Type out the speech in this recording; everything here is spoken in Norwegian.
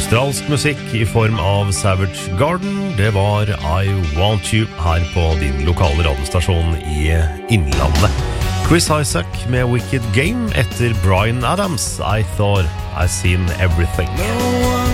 australsk musikk I form av Savage Garden. Det var I Want You her på din lokale radiostasjon I Innlandet. Chris Isaak med Wicked Game etter Bryan Adams. I Thought I Seen Everything.